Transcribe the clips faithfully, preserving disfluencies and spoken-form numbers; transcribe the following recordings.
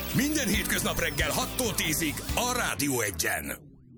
Minden hétköznap reggel hattól tízig a Rádió Egyen.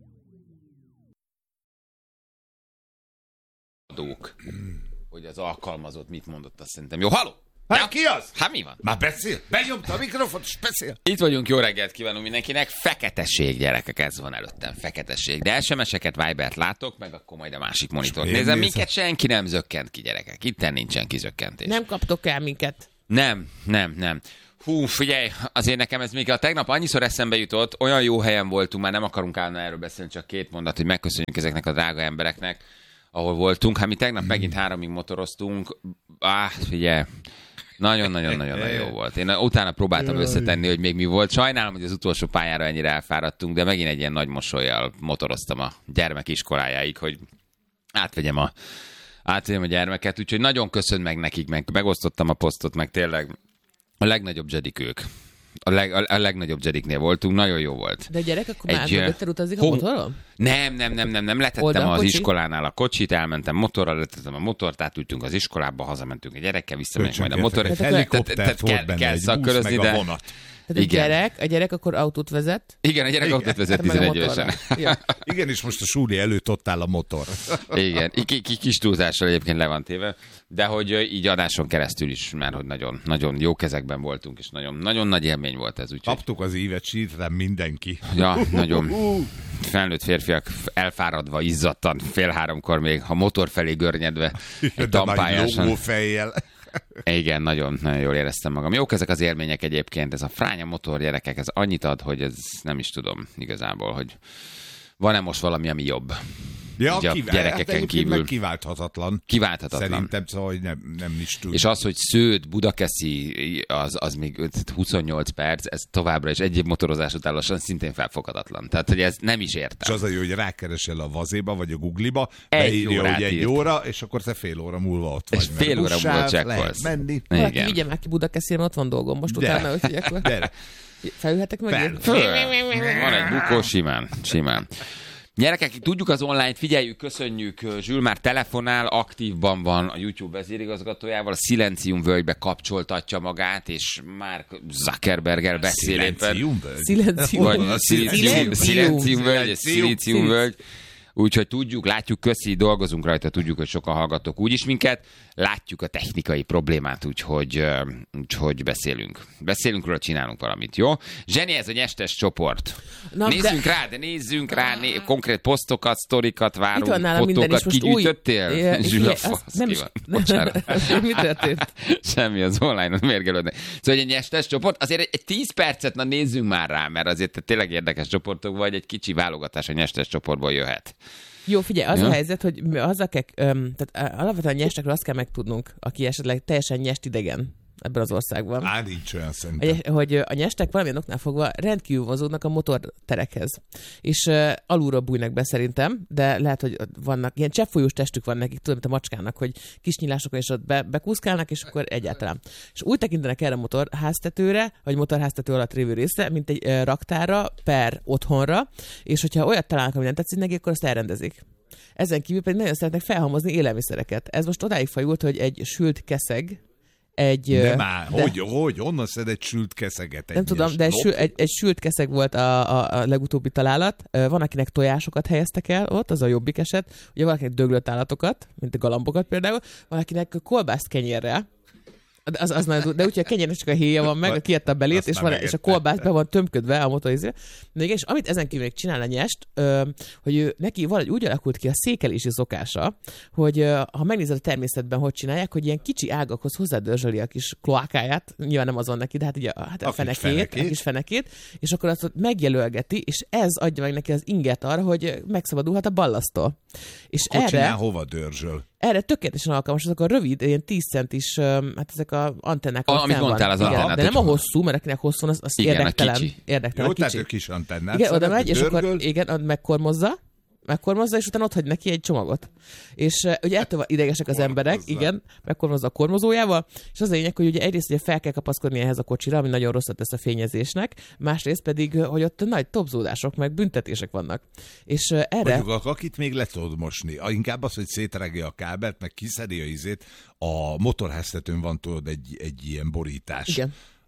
Adók, hogy az alkalmazott mit mondott, azt szerintem. Jó, halló! Hát ja. ki az? Hát mi van? Már beszél? Benyomta a mikrofont, és beszél. Itt vagyunk, jó reggelt kívánunk mindenkinek. Feketesség, gyerekek, ez van előttem, feketesség. De es em es-eket, Vibert látok, meg akkor majd a másik monitort nézem. nézem. Minket senki nem zökkent ki, gyerekek. Itten nincsen kizökkentés. Nem kaptok el minket. Nem, nem, nem. Hú, figyelj, azért nekem ez még a tegnap annyiszor eszembe jutott, olyan jó helyen voltunk, már nem akarunk állna erről beszélni, csak két mondat, hogy megköszönjük ezeknek a drága embereknek, ahol voltunk. Hát mi tegnap megint háromig motoroztunk. Á, figyelj, nagyon-nagyon-nagyon jó volt. Én utána próbáltam összetenni, hogy még mi volt. Sajnálom, hogy az utolsó pályára ennyire elfáradtunk, de megint egy ilyen nagy mosollyal motoroztam a gyermek iskolájáig, hogy átvegyem a, átvegyem a gyermeket. Úgyhogy nagyon köszön meg nekik, meg megosztottam a posztot, meg tényleg a legnagyobb jedik ők. A, leg, a, a legnagyobb jediknél voltunk, nagyon jó volt. De gyerek, akkor Egy, már mögötted utazik a hom- motoron? Nem, nem, nem, nem, nem. Letettem Oldal az kocsi? iskolánál a kocsit, elmentem motorral, letettem a motort, átültünk az iskolába, hazamentünk a gyerekkel, visszamegyünk majd a motor. Helikoptert volt kell, benne, kell egy busz, szakkörözni, meg a de... vonat. Tehát a Igen. gyerek, a gyerek akkor autót vezet. Igen, a gyerek Igen. autót vezet meg a tizenegy motorra. évesen. Ja. Igen, és most a súli előtt ott áll a motor. Igen, k- k- kis túlzással egyébként le van téve, de hogy ö, így adáson keresztül is, mert hogy nagyon, nagyon jó kezekben voltunk, és nagyon, nagyon nagy élmény volt ez, úgyhogy... Kaptuk az évet, sírtam mindenki. Ja, nagyon felnőtt férfiak elfáradva, izzadtan, fél háromkor még a motor felé görnyedve, egy De nagy dampályáson. lógófejjel. Igen, nagyon, nagyon jól éreztem magam. Jók ezek az élmények egyébként, ez a fránya motor, gyerekek, ez annyit ad, hogy ez nem is tudom igazából, hogy van-e most valami, ami jobb. Ja, Így a kivál, gyerekeken hát kívül. meg kiválthatatlan. Kiválthatatlan. Szerintem, szóval, hogy nem, nem is tud. És az, hogy Sződ, Budakeszi, az, az még huszonnyolc perc, ez továbbra is egy év motorozás után lassan szintén felfoghatatlan. Tehát, hogy ez nem is És értem. az a jó, hogy rákeresel a vazéba, vagy a Google-ba, Egy beírja, órát hogy egy írt. óra, és akkor te fél óra múlva ott És vagy. fél Mert óra buszsáv, múlva csekkolsz. lehet menni. Valaki Igen. vigye már ki Budakeszire, mert ott van dolgom most De. utána, hogy akkor Gyere. felülhetek meg? Fel. Föl. Van egy bukó, simán, simán. Gyerekek, tudjuk az online, figyeljük, köszönjük, Zsül már telefonál, aktívban van a YouTube vezérigazgatójával, a Szilencium völgybe kapcsoltatja magát, és Mark Zuckerberggel beszél éppen. Szilencium völgy? Szilencium. Vagy a Szilencium, Szilencium völgy, egy Szilícium völgy. Úgyhogy tudjuk, látjuk, köszi, dolgozunk rajta, tudjuk, hogy sokan hallgatok úgyis minket, látjuk a technikai problémát, úgyhogy, ö, úgyhogy beszélünk. Beszélünk róla, csinálunk valamit, jó? Zseni, ez a nyestes csoport. Na, nézzünk de- rá, de nézzünk rá, né- konkrét posztokat, sztorikat Itt várunk, van nálam minden, és fotókat most új... kigyűjtöttél? Ja, Zsül, a azt fasz, nem ki is... van? Bocsánat. Mi történt? Semmi, az online-on mérgelődnek. Szóval egy nyestes csoport, azért egy, egy tíz percet, na nézzünk már rá, mert azért tényleg érdekes csoportok, vagy egy kicsi válogatás a nyestes csoportból jöhet. Jó, figyelj, az Ja. a helyzet, hogy mi azzal kell, öm, tehát alapvetően a nyestekről azt kell megtudnunk, aki esetleg teljesen nyest idegen ebben az országban. Á, nincs olyan szerintem. Hogy, hogy a nyestek valamilyen oknál fogva rendkívül vonzódnak a motorterekhez. És uh, alulról bújnak be szerintem, de lehet, hogy vannak, ilyen cseppfolyós testük van nekik, tudom, mint a macskának, hogy kis nyílásokon is ott be, bekúszkálnak, és akkor egyáltalán. És úgy tekintenek erre a motorháztetőre, vagy motorháztető alatt lévő részre, mint egy uh, raktára per otthonra, és hogyha olyat találnak, ami nem tetszik neki, akkor azt elrendezik. Ezen kívül pedig nagyon szeretnek felhalmozni élelmiszereket. Ez most odáig fajult, hogy egy sült keszeg, egy... Nem már, de- hogy, hogy, onnan szed egy sült keszeget? Egy nem tudom, de egy, sül, egy, egy sült keszeg volt a, a, a legutóbbi találat. Ö, Van, akinek tojásokat helyeztek el ott, az a jobbik eset. Ugye valakinek döglött állatokat, mint a galambokat például. Valakinek kolbászt kenyérrel. De, az, az nagyon, de úgyhogy a kenyérnek csak a héja van meg, kiadta a belét, Azt és, már van, és a megette. kolbász be van tömködve a motorizére. De igen, és amit ezen kívül még csinál a nyest, ö, hogy ő, neki valahogy úgy alakult ki a székelési szokása, hogy ö, ha megnézed a természetben, hogy csinálják, hogy ilyen kicsi ágakhoz hozzádörzsöli a kis kloákáját, nyilván nem az van neki, de hát ugye a, hát a, A kis fenekét, fenekét. a kis fenekét, és akkor azt ott megjelölgeti, és ez adja meg neki az inget arra, hogy megszabadulhat a ballasztól. És Kocsinál erre, hova dörzsöl? erre tökéletesen alkalmas azok a rövid, ilyen tíz centis, öm, hát ezek a antennák. A- amik amit fenn mondtál, van. az Igen, antennát, de nem a hogy- hosszú, mert akinek hosszú, az, az Igen, a érdektelen. kicsi. Érdektelen, Jó, tehát kicsi. ő kis antennát Igen, oda szeret, megy, és dörgöl. akkor igen, ad- megkormozza, megkormozza, és utána ott hagy neki egy csomagot. És uh, ugye ettől van idegesek az emberek, Kormozza. igen, megkormozza a kormozójával, és az a lényeg, hogy ugye egyrészt ugye fel kell kapaszkodni ehhez a kocsira, ami nagyon rosszat tesz a fényezésnek, másrészt pedig, uh, hogy ott nagy topzódások, meg büntetések vannak. És uh, erre... Mondjuk, akit még le tudod mosni. A- Inkább az, hogy szétregje a kábelt, meg kiszedi a izét. A motorháztetőn van tudod egy, egy ilyen borítás. Igen.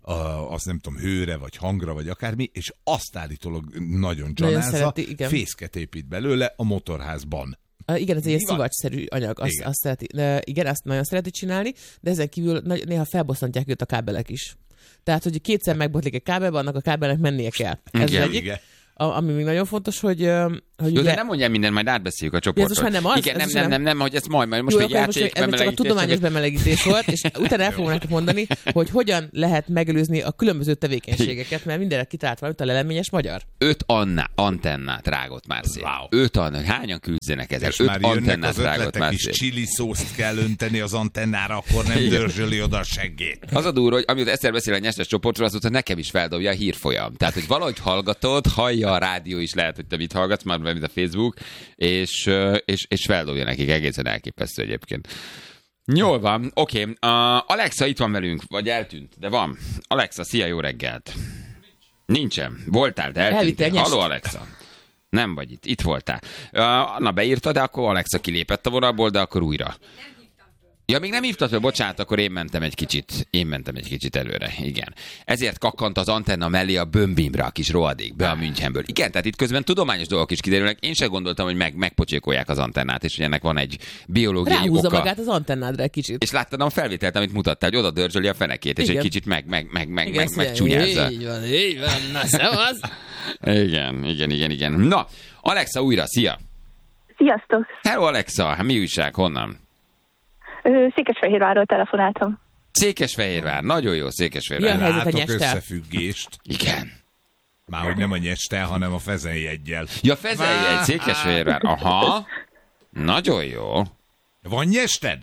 a, azt nem tudom, hőre, vagy hangra, vagy akármi, és azt állítólag nagyon Nagyon csanázza, szereti, igen. fészket épít belőle a motorházban. Uh, igen, ez egy ilyen Mi van? szivacsszerű anyag, azt, Igen. azt szereti, uh, igen, azt nagyon szereti csinálni, de ezen kívül nagy- néha felbosszantják őt a kábelek is. Tehát, hogy kétszer megbotlik egy kábelbe, annak a kábelnek mennie kell. Ez Igen, az egyik. igen. A, ami még nagyon fontos, hogy, ö, hogy Jó, ugye... de nem mondjál minden, majd átbeszéljük a Ja, ez csoportot. most már nem az? Igen, Ez nem, most nem, nem- nem, nem, hogy ezt majd, majd most Jó, egy akkor most játék, ez csak a tudományos bemelegítés volt, és utána el fogom nektek mondani, hogy hogyan lehet megelőzni a különböző tevékenységeket, mert mindenre kitalált valamit a leleményes magyar. Öt anna, antennát rágott már szét. Wow. Öt anna, hányan küzdzenek ezzel? És Öt már jönnek antennát az rágott ötletek már is, szét. chili szószt kell önteni az antennára, akkor nem dörzsöli oda a seggét. Az a durva, hogy amióta Eszter beszél a nyestes csoportról, azóta nekem is feldobja a hírfolyam. Tehát, hogy valahogy hallgatod, hallja a rádió is, lehet, hogy te mit hallgatsz, már mint a Facebook, és, ö, és, és feldobja nekik, egészen elképesztő egyébként. Jól van, oké. Okay. Uh, Alexa itt van velünk, vagy eltűnt, de van. Alexa, szia, jó reggelt. Nincsen. Voltál, de Elvittél eltűntél. nyest. Halló, Alexa. Nem vagy itt, itt voltál. Uh, Anna beírta, de akkor Alexa kilépett a vonalból, de akkor újra. Ja, még nem hívtad fel, bocsánat, akkor én mentem egy kicsit, én mentem egy kicsit előre, igen. Ezért kakkant az antenna mellé a Bömbimre, a kis rohadék, be a Münchenből. Igen, tehát itt közben tudományos dolgok is kiderülnek. Én sem gondoltam, hogy meg, megpocsékolják az antennát, és hogy ennek van egy biológiai Ráhúzza oka. magát az antennádra egy kicsit. És láttad a felvételt, amit mutattál, hogy oda dörzsöli a fenekét, és Igen. egy kicsit meg, meg, meg, meg, Igen, meg, azt meg mondja, csúnyázza. Így van, így van, na szevasz. Igen, igen, igen, igen. Na, Alexa újra, szia! Sziasztok! Hello, Alexa, hát mi újság, honnan? Ö, Székesfehérvárról telefonáltam. Székesfehérvár, nagyon jó, Mi a Székesfehérvár. helyzet a Látok nyesttel? összefüggést. Igen. Már hogy nem a nyestel, hanem a fezenjeggyel. Ja, Fezelj egy Székesfehérvár. Aha. Nagyon jó. Van nyested?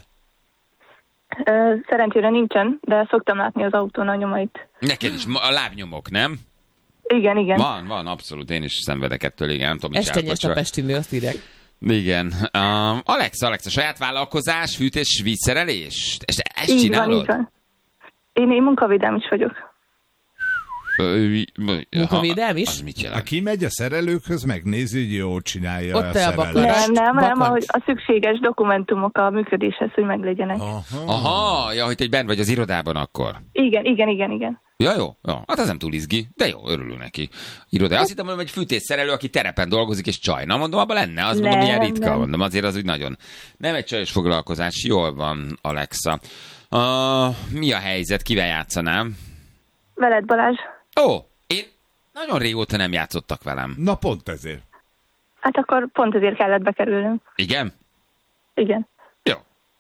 Ö, szerencsére nincsen, de szoktam látni az autón a nyomait. Neked is ma- a lábnyomok, nem? Igen, igen. Van, van, abszolút. Én is szenvedek ettől, igen. Nem tudom, mit Este nyest a csinálok. pestinő, azt írják. Igen. Um, Alexa, Alexa, saját vállalkozás, fűtés, vízszerelés? Ezt, ezt így csinálod? van, így van. Én, én munkavédelm is vagyok. Ö, Munkavédelm is? Az mit jelent? Aki megy a szerelőkhöz, megnézi, hogy jól csinálja Ott a te a szerelést. bakarat. Nem, nem, hanem Bakancs. ahogy a szükséges dokumentumok a működéshez, hogy meglegyenek. Aha. Aha, ja, hogy te benn vagy az irodában akkor. Igen, igen, igen, igen. Ja, jó, jó. Hát ez nem túl izgi, de jó, örülünk neki. Iroda. Azt hittem, hogy egy fűtésszerelő, aki terepen dolgozik és csaj. Na, mondom, abban lenne, az mondom, Nem, ilyen ritka, nem. mondom, azért az úgy nagyon. Nem egy csajos foglalkozás, jól van, Alexa. Uh, mi a helyzet, kivel játszanám? Veled, Balázs? Ó, én nagyon régóta nem játszottak velem. Na pont ezért. Hát akkor pont ezért kellett bekerülnünk. Igen? Igen. Jó.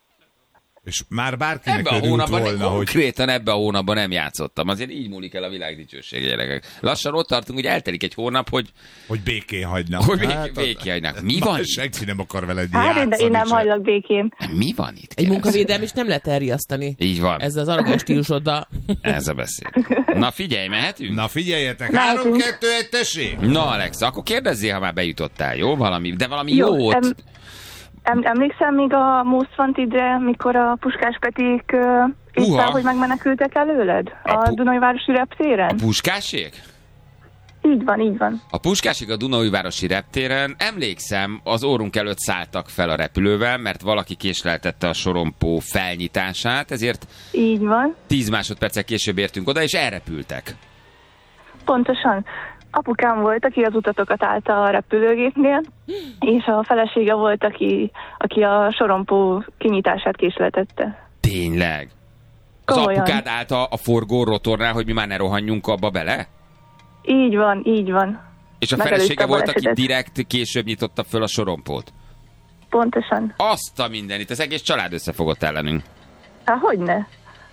És már bárkinek Ebben a örült hónapban, volna, hogy konkrétan ebben a hónapban nem játszottam. Azért így múlik el a világ dicsősége, gyerekek. Lassan ott tartunk, hogy eltelik egy hónap, hogy, hogy békén hagynak. hogy bék, Hát, békjhagynak. Mi már van itt? senki nem akar veled Hát én, játszani. én nem se. hagylak békén. Mi van itt? Egy kérlek munkavédelm is nem lehet elriasztani. Így van. Ez, Ezzel az arrogáns stílusoddal. Ez a beszéd. Na figyelj, mehetünk? Na figyeljetek, Mehetünk. három, kettő, egy, tessék! Na Alexa, akkor kérdezzél, ha már bejutottál, jó? Valami, de valami Jó, jót. em- Em, emlékszem még a Most Wanted-re, mikor a Puskás Peték uh, Uha. észre, hogy megmenekültek előled? A A pu- Dunajvárosi reptéren? Puskásék? Így van, így van. A Puskásék a Dunaújvárosi reptéren, emlékszem, az órunk előtt szálltak fel a repülővel, mert valaki késleltette a sorompó felnyitását, ezért Így van. tíz másodperccel később értünk oda, és elrepültek. Pontosan. Apukám volt, aki az utatokat állta a repülőgépnél, és a felesége volt, aki, aki a sorompó kinyitását késleltette. Tényleg? Az Komolyan. apukád állt a, a forgó rotornál, hogy mi már ne rohanjunk abba bele? Így van, így van. És a Megelőzte felesége a volt, aki balesetet. direkt később nyitotta föl a sorompót. Pontosan. Azt a mindenit, az egész család összefogott ellenünk. Há, hogyne?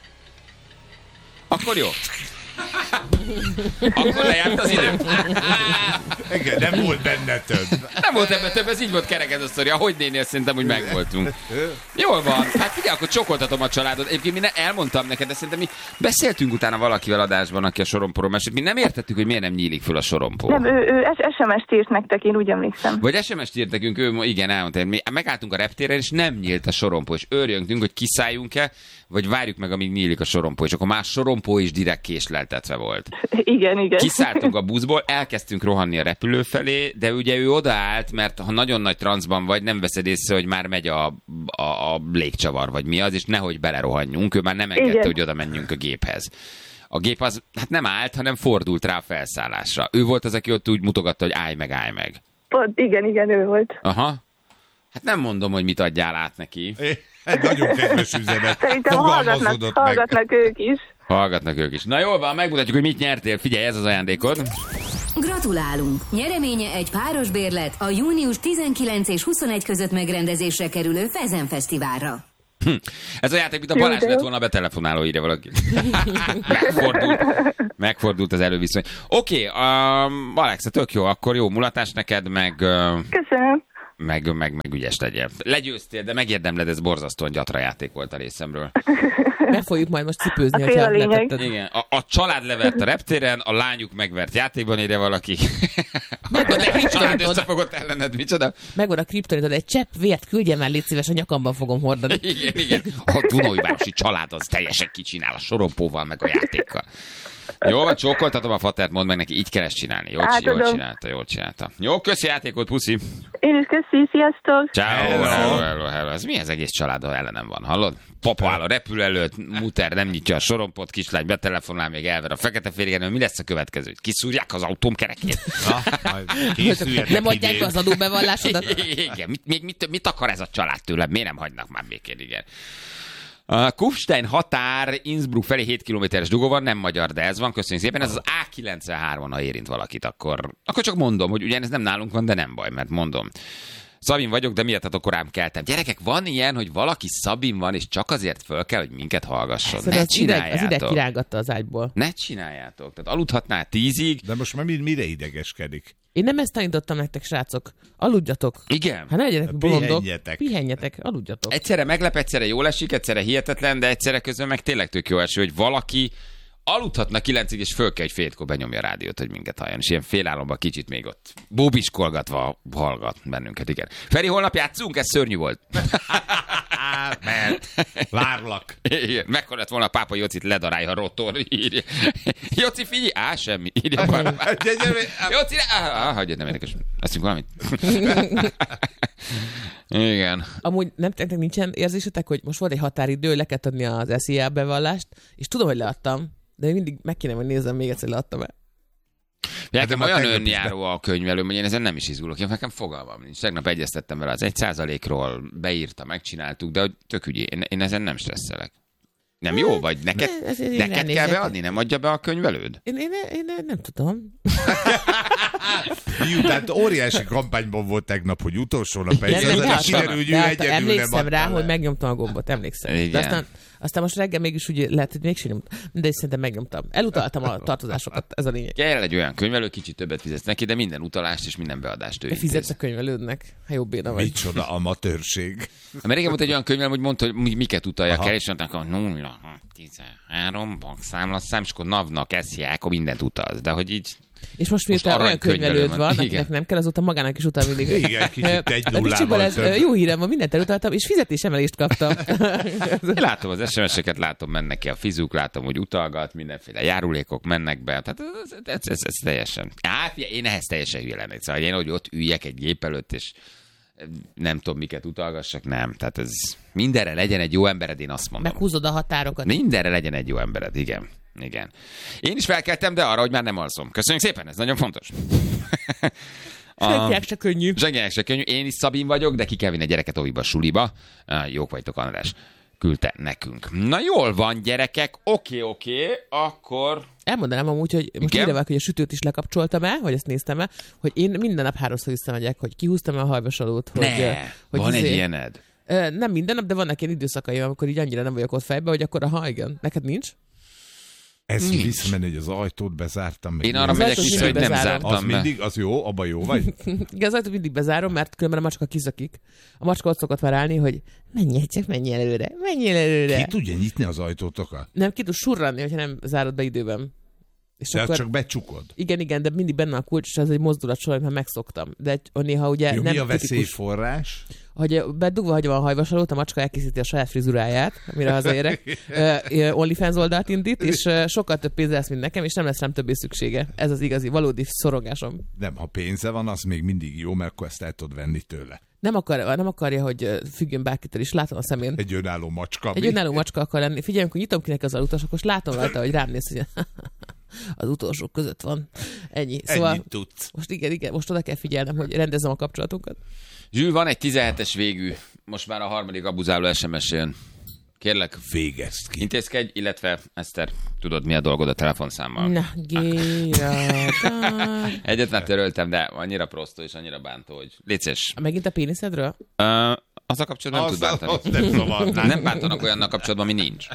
Akkor jó. Akkor lejárt az idő. Igen, nem volt benne több. Nem volt ebben több, ez így volt kerek ez a sztori. Ahogy nénél, szerintem úgy megvoltunk. Jól van. Hát figyelj, akkor csokoltatom a családot. Egyébként mi ne, elmondtam neked, de szerintem mi beszéltünk utána valakivel adásban, aki a sorompóról mesélt. Mi nem értettük, hogy miért nem nyílik föl a sorompó. Nem, ő, ő es em es-t írt nektek, én úgy emlékszem. Vagy es em es-t írt nekünk, ő igen, elmondta, mi megálltunk a reptéren, és nem nyílt a sorompó, és őrjöntünk, hogy kiszálljunk-e, vagy várjuk meg, amíg nyílik a sorompó, és akkor más sorompó is direkt késleltetve volt. Igen, igen. Kiszálltunk a buszból, elkezdtünk rohanni a repülő felé, de ugye ő odaállt, mert ha nagyon nagy transzban vagy, nem veszed észre, hogy már megy a, a, a légcsavar, vagy mi az, és nehogy belerohanjunk, ő már nem engedte, Igen. hogy oda menjünk a géphez. A gép az hát nem állt, hanem fordult rá a felszállásra. Ő volt az, aki ott úgy mutogatta, hogy állj meg, állj meg. Pont, igen, igen, ő volt. Aha. Hát nem mondom, hogy mit adjál át neki. Egy nagyon kedves üzenet. Szerintem hallgatnak, hallgatnak ők is. Hallgatnak ők is. Na jól van, megmutatjuk, hogy mit nyertél. Figyelj, ez az ajándékod. Gratulálunk! Nyereménye egy páros bérlet a június tizenkilenc és huszonegy között megrendezésre kerülő Fezen Fesztiválra. Hm. Ez a játék, mint a Balázs lett volna a betelefonáló, írja valaki. Megfordult. Megfordult az előviszony. Oké, okay, um, Alexa, tök jó, akkor jó mulatás neked, meg... Uh, Köszönöm. Meg, meg, meg ügyes legyél. Legyőztél, de megérdemled, ez borzasztóan gyatra játék volt a részemről. Meg fogjuk majd most cipőzni, A hogyha fél a lényeg. letetted. Igen, a, a család levert a reptéren, a lányuk megvert játékban, írja valaki. Megvan a család összefogott ellened, micsoda? Megvan a kriptonitod, egy csepp vért küldjem el, légy szíves, a nyakamban fogom hordani. Igen, igen. A Dunói-városi család az teljesen kicsinál a sorompóval, meg a játékkal. Jó, vagy csókoltatom a fatert, mondd meg neki, így kell ezt csinálni. Jól, jól csinálta, jól csinálta. Jó, köszi játékot, puszi. Én is köszi, sziasztok. Ciao, hello, hello, hello. Ez mi az egész család ellenem van, hallod? Papa áll a repül előtt, muter nem nyitja a sorompot, kislány betelefonál, még elver a fekete férjégen, mi lesz a következő? Kiszúrják az autóm kerekét? Nem adják be az adóbevallásodat? Igen, mit, mit, mit, mit akar ez a család tőlem? Miért nem hagynak már békén, igen. A Kufstein határ Innsbruck felé hét kilométeres dugó van, nem magyar, de ez van, köszönjük szépen. Ez az á kilencvenhárom, ha érint valakit, akkor, akkor csak mondom, hogy ugyan ez nem nálunk van, de nem baj, mert mondom. Szabin vagyok, de miattatok korán keltem. Gyerekek, van ilyen, hogy valaki Szabin van, és csak azért föl kell, hogy minket hallgasson. Szóval Ne az ideg, csináljátok. az ideg kirángatta az ágyból. Ne csináljátok. Tehát aludhatnál tízig. De most már mire idegeskedik? Én nem ezt tanítottam nektek, srácok. Aludjatok. Igen. Hát ne legyenek bolondok. Pihenjetek. Pihenjetek, aludjatok. Egyszerre meglep, egyszerre jól esik, egyszerre hihetetlen, de egyszerre közben meg tényleg tök jó eső, hogy valaki aludhatna kilencig, és föl kell, hogy fétkor benyomja a rádiót, hogy minket halljon. És ilyen félálomban kicsit még ott bóbiskolgatva hallgat bennünket, igen. Feri, holnap játszunk? Ez szörnyű volt. Mert várlak. Igen, mekkora lett volna a pápa Jocit ledarálja a rotor, írja. Joci, figyelj! Á, semmi. Írja valami. Joci, á, hagyjad, nem érdekes. Leszünk valamit. Igen. Amúgy nem, nektek nincsen érzésetek, hogy most volt egy határidő, le kellett adni az es zé á bevallást, és tudom, hogy leadtam, de mindig meg kéne, hogy nézzem még egyszer, leadtam el. Nekem olyan önjáró a könyvelőm, hogy én ezen nem is izgulok. Én nekem fogalmam nincs. Tegnap egyeztettem vele az egy százalékról, beírta, megcsináltuk, de hogy tök ügyé, én, én ezen nem stresszelek. Nem jó? Vagy neked, Ez- ez- neked kell ránézek. beadni? Nem adja be a könyvelőd? Én, én, én, én nem tudom. Fiú, tehát óriási kampányban volt tegnap, hogy utolsó nap egy Nem, nem, az, leadtam. kiderül, hogy ő Leadtam. egyedül nem Emlékszem adta rá, le. hogy megnyomtam a gombot, emlékszem. Igen. De aztán, aztán most reggel mégis úgy lehet, hogy mégsem nyomtam. De szerintem megnyomtam. Elutaltam a tartozásokat, ez a lényeg. Kell egy olyan könyvelő, kicsit többet fizetsz neki, de minden utalást és minden beadást ő Te fizetsz intéz. a könyvelődnek, ha jobb béna vagy. Micsoda amatőrség. Mert régen volt egy olyan könyvelő, hogy mondta, hogy mi- miket utaljak Aha. el, és mondták, hogy nulla, tizenhárom, bankszámlaszám, és akkor navnak eszi, akkor mindent utaz. De hogy így... És most miután olyan aranykönyvelő könyvelőd van. van, Igen. akinek nem kell, azóta magának is utal mindig. Igen, kicsit egy A nullával Dicsiból ez több. jó hírem van, mindent elutaltam, és fizetésemelést kaptam. Én látom az es em es-eket, látom, mennek ki a fizuk, látom, hogy utalgat, mindenféle járulékok mennek be, tehát ez, ez, ez, ez teljesen... Á, figyelj, én ehhez teljesen hülye lennék, szóval én, hogy ott üljek egy gép előtt, és nem tudom, miket utalgassak, nem. Tehát ez mindenre legyen egy jó embered, én azt mondom. Meghúzod a határokat. Mindenre legyen egy jó embered, igen. Igen. Én is felkeltem, de arra, hogy már nem alszom. Köszönjük szépen, ez nagyon fontos. Senkinek se könnyű. Senkinek se könnyű. Én is Szabin vagyok, de ki kell vinni a gyereket oviba, suliba. Ah, jók vagytok, András. Küldte nekünk. Na jól van, gyerekek. Oké, oké, akkor... Elmondanám amúgy, hogy most Igen? írva, hogy a sütőt is lekapcsoltam el, hogy ezt néztem el, hogy én minden nap háromszor visszamegyek, hogy kihúztam el a hajvasalót. Hogy, Ne, hogy van egy izé- ilyened. Ö, Nem minden nap, de vannak ilyen időszakai, amikor így annyira nem vagyok ott fejbe, hogy akkor ha igen. Neked nincs? Ez Nincs. visszamenni, hogy az ajtót bezártam. meg Én arra minden. megyek ajtót vissza, hogy mindig nem bezárom. Az zártam be. mindig, az jó, abban jó vagy? Igen, az ajtót mindig bezárom, mert különben a macska kizakik. A macska ott szokott már állni, hogy menjél, csak menj előre, menjél előre. Ki tudja nyitni az ajtótokat? Nem, ki tud surranni, hogyha nem zárod be időben. És Tehát akkor, csak becsukod. igen, igen, de mindig benne a kulcs, és ez egy mozdulat során, mert megszoktam. De egy, néha ugye Jó, nem mi a tipikus, veszélyforrás? hogy bedugva hagyva a hajvasalót, a macska elkészíti a saját frizuráját, amire hazaérek, uh, OnlyFans oldalt indít, és uh, sokkal több pénz lesz, mint nekem, és nem lesz rám többé szüksége. Ez az igazi, valódi szorongásom. Nem, ha pénze van, az még mindig jó, mert akkor ezt el tudod venni tőle. Nem, akar, nem akarja, hogy függjön bárkitől is. Látom a szemén. Egy önálló macska. Egy mi? önálló macska akar lenni. Figyelj, amikor nyitom ki neki az alutas, akkor látom rajta, hogy rám néz, hogy az utolsók között van. Ennyi. Szóval Ennyit tudsz. most igen, igen, most oda kell figyelnem, hogy rendezem a kapcsolatunkat. Zsül, van egy tizenhetes végű, most már a harmadik abuzáló es em es jön. Kérlek, Végezd ki. intézkedj, illetve Eszter, tudod mi a dolgod a telefonszámmal? Na, Géra. Egyet már töröltem, de annyira prostó és annyira bántó, hogy létszés. Megint a péniszedről? Uh, az a kapcsolatban nem tud bántani. Az nem zavarnál. Nem bántanak olyannal kapcsolatban, ami nincs.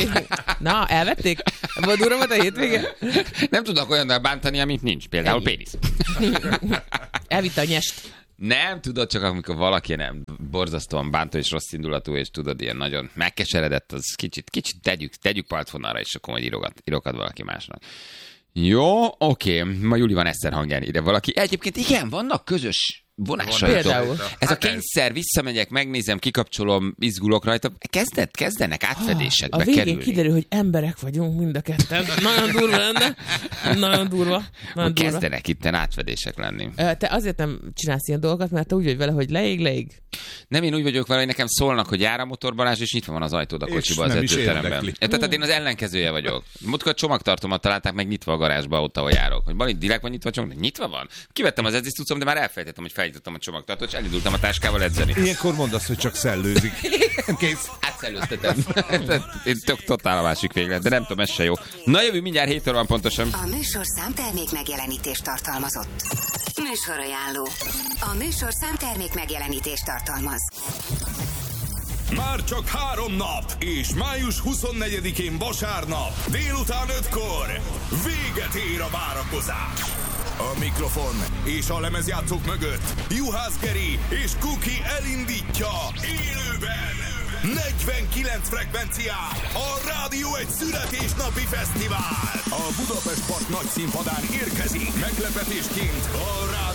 Na, elvették? Ebből durva volt a hétvége? Nem tudnak olyannal bántani, amit nincs. Például Ennyi. pénisz. Elvitte a nyest. Nem, tudod, csak amikor valaki nem borzasztóan bántó és rossz indulatú, és tudod, ilyen nagyon megkeseredett, az kicsit, kicsit tegyük, tegyük partvonalra, és akkor majd írogat, írogat valaki másnak. Jó, oké, ma Juli van Eszter hangján ide valaki. Egyébként igen, vannak közös vonásaitok. Például. Ez a Hát kényszer, visszamegyek, megnézem, kikapcsolom, izgulok rajta. Kezdet, kezdenek átfedésekbe A végén kerülni. kiderül, hogy emberek vagyunk mind a ketten. Nagyon durva lenne. Nagyon durva. Nagyon durva. Kezdenek itten átfedések lenni. Ö, Te azért nem csinálsz ilyen dolgokat, mert te úgy vagy vele, hogy leég, leég. Nem, én úgy vagyok vele, hogy nekem szólnak, hogy jár a motor, Balázs, és nyitva van az ajtód a És kocsiba az nem is edzőteremben. érdekli. Ja, tehát én az ellenkezője vagyok. Múltkor csomagtartómat találták meg nyitva a garázsba, ott, ahol járok. Hogy Bali, direkt van nyitva a csomag? Nyitva van? Kivettem az edzéscuccom, de már elfelejtettem, hogy felnyitottam a csomagtartót, és elindultam a táskával edzeni. Ilyenkor mondasz, hogy csak szellőzik. Kész. Átszellőztetem. Én tök totál a másik véglet, de nem tudom, ez se jó. Na jövő mindjárt héttől van pontosan. A műsor számtermék megjelenítést tartalmazott. Műsorajánló. A műsor számtermék megjelenítést tartalmaz. Már csak három nap, és május huszonnegyedikén vasárnap, délután ötkor véget ér a várakozás. A mikrofon és a lemezjátszók mögött Juhász Geri és Kuki elindítja élőben negyvenkilenc frekvencián a Rádió egy születésnapi fesztivál. A Budapest Park nagy színpadán érkezik meglepetésként a Rádió